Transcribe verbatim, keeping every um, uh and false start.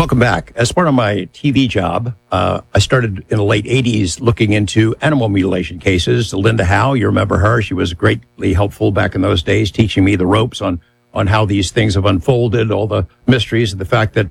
Welcome back. As part of my T V job, uh, I started in the late eighties looking into animal mutilation cases. Linda Howe, you remember her? She was greatly helpful back in those days, teaching me the ropes on, on how these things have unfolded, all the mysteries, and the fact that